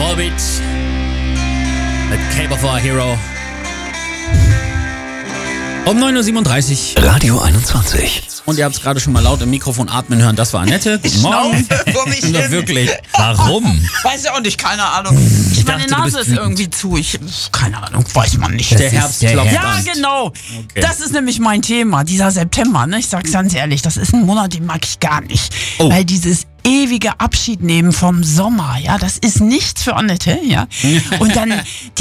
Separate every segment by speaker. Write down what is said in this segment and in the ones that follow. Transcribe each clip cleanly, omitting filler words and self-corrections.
Speaker 1: Volbeat mit Cape of Our Hero. Um 9.37 Uhr.
Speaker 2: Radio 21.
Speaker 1: Und ihr habt es gerade schon mal laut im Mikrofon atmen hören. Das war Annette. Guten Morgen.
Speaker 3: Vor mich
Speaker 1: Na,
Speaker 3: hin.
Speaker 1: wirklich.
Speaker 2: Warum?
Speaker 3: Weiß ich auch nicht, keine Ahnung. Meine
Speaker 2: dachte, du
Speaker 3: Nase
Speaker 2: bist
Speaker 3: ist irgendwie zu. Keine Ahnung, weiß man nicht.
Speaker 1: Der Herbst klopft
Speaker 3: Ja,
Speaker 1: an.
Speaker 3: genau.
Speaker 1: Okay.
Speaker 3: Das ist nämlich mein Thema, dieser September. Ne? Ich sag's ganz ehrlich, das ist ein Monat, den mag ich gar nicht.
Speaker 1: Oh.
Speaker 3: Weil dieses ewige Abschied nehmen vom Sommer, ja, das ist nichts für Annette, ja. Und dann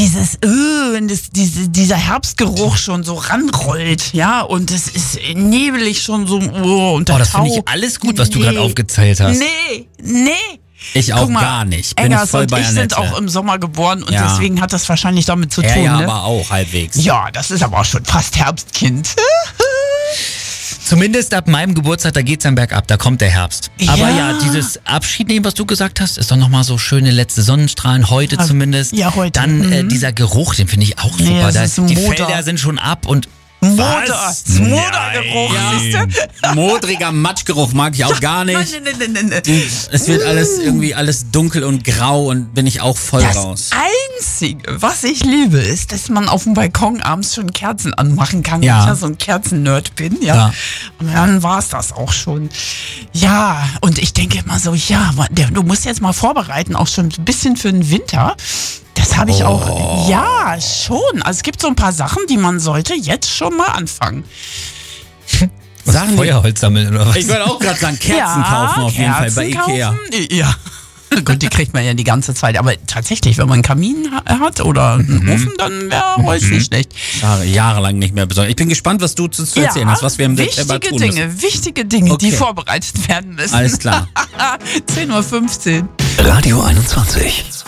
Speaker 3: dieser Herbstgeruch schon so ranrollt, ja, und es ist nebelig schon so, und der
Speaker 2: Das finde
Speaker 3: Tau.
Speaker 2: ich alles gut, was du gerade aufgezählt hast.
Speaker 3: Nee.
Speaker 1: Ich auch
Speaker 3: Guck mal,
Speaker 1: gar nicht. Bin ich
Speaker 3: Engers
Speaker 1: voll
Speaker 3: und
Speaker 1: bei
Speaker 3: ich
Speaker 1: Annette.
Speaker 3: sind auch im Sommer geboren und
Speaker 1: Ja.
Speaker 3: deswegen hat das wahrscheinlich damit zu
Speaker 1: Er
Speaker 3: tun,
Speaker 1: ja
Speaker 3: ne?
Speaker 1: aber auch halbwegs.
Speaker 3: Ja, das ist aber auch schon fast Herbstkind.
Speaker 2: Zumindest ab meinem Geburtstag, da geht's dann bergab, da kommt der Herbst.
Speaker 3: Ja.
Speaker 2: Aber ja, dieses Abschied nehmen, was du gesagt hast, ist doch nochmal so schöne letzte Sonnenstrahlen, heute zumindest.
Speaker 3: Ja, heute.
Speaker 2: Dann dieser Geruch, den finde ich auch
Speaker 3: Nee,
Speaker 2: super.
Speaker 3: das ist
Speaker 2: Die
Speaker 3: Moder.
Speaker 2: Felder sind schon ab und
Speaker 3: Moder. Modergeruch, siehst du?
Speaker 1: Modriger Matschgeruch mag ich auch gar nicht.
Speaker 3: Nein.
Speaker 1: Es wird alles dunkel und grau und bin ich auch voll
Speaker 3: Das
Speaker 1: raus.
Speaker 3: Einzige, was ich liebe, ist, dass man auf dem Balkon abends schon Kerzen anmachen kann.
Speaker 1: Ja.
Speaker 3: Weil ich ja so ein Kerzen-Nerd bin, ja.
Speaker 1: Ja.
Speaker 3: Und dann war's das auch schon. Ja, und ich denke immer so, ja, du musst jetzt mal vorbereiten, auch schon ein bisschen für den Winter. Das habe ich auch, ja, schon. Also es gibt so ein paar Sachen, die man sollte jetzt schon mal anfangen.
Speaker 1: Sagen die-
Speaker 2: Feuerholz sammeln oder was?
Speaker 1: Ich wollte auch gerade sagen, Kerzen kaufen auf jeden Fall bei
Speaker 3: Kerzen
Speaker 1: Ikea.
Speaker 3: kaufen? Ja. Gut, die kriegt man ja die ganze Zeit. Aber tatsächlich, wenn man einen Kamin hat oder einen Ofen, dann wäre Holz nicht schlecht.
Speaker 1: Jahrelang nicht mehr besorgt. Ich bin gespannt, was du zu erzählen hast, was wir im September tun müssen.
Speaker 3: Wichtige Dinge, die
Speaker 1: Okay.
Speaker 3: vorbereitet werden müssen.
Speaker 1: Alles klar.
Speaker 3: 10:15 Uhr.
Speaker 2: Radio 21.